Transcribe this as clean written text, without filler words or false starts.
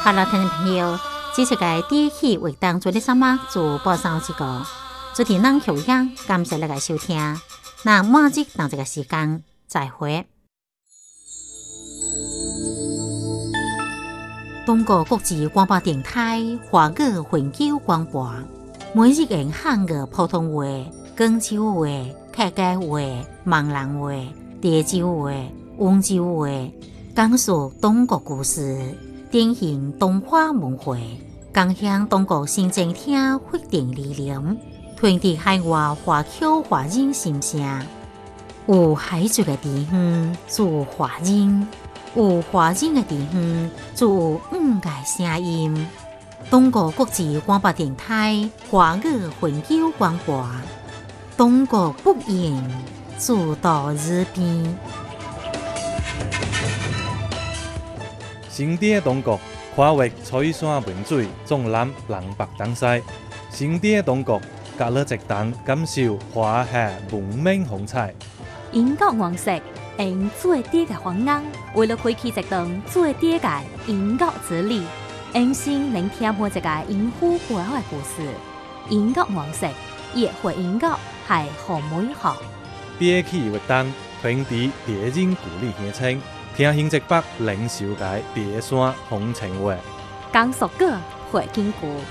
好了，听众朋友，这是个第一期为当做的什么做播送这个，昨天咱口样，感谢大家收听，那马上当这个时间再会。中国国际广播电台华语永久广播，每日用汉语普通话、广州话、客家话、闽南话、潮州话、温州话，讲述中国故事，典型东华文化，共享中国新政厅发展理念，传递海外华侨华人心声。有海族的地方做华人，有华人的地方做五个声音。中国国际广播电台华语永久广播，中国不言，主到日边。 新地的中国跨越彩山文水，纵览南北东西。新地的中国，隔了一段感受华夏文明风采。 英国王室用最低的方案，为了开启一段最低的英国之旅，用心聆听每一个英夫背后的故事。英国王室也会英国系好美好。 第一期活动传递地人故里乡亲，听新浙北零售界第一线风情话。 江苏歌会经过